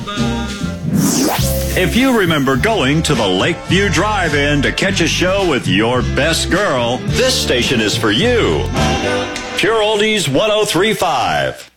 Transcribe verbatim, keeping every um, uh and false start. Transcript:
If you remember going to the Lakeview Drive-In to catch a show with your best girl, this station is for you. Pure Oldies one oh three point five.